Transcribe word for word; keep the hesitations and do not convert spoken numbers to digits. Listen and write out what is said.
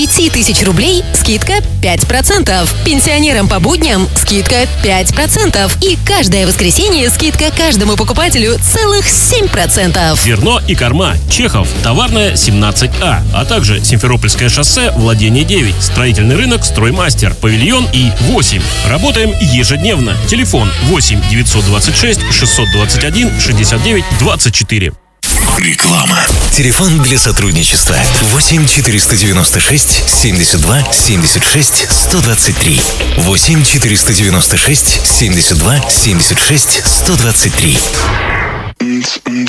пяти тысяч рублей скидка пять процентов. Пенсионерам по будням скидка пять процентов. И каждое воскресенье скидка каждому покупателю целых семь процентов. Зерно и корма. Чехов. Товарная семнадцать А. А также Симферопольское шоссе, владение девять. Строительный рынок Строймастер. Павильон И восемь. Работаем ежедневно. Телефон восемь девятьсот двадцать шесть шестьсот двадцать один шестьдесят девять двадцать четыре. Реклама. Телефон для сотрудничества восемь четыреста девяносто шесть семьдесят два семьдесят шесть сто двадцать три. восемь четыреста девяносто шесть семьдесят два семьдесят шесть сто двадцать три.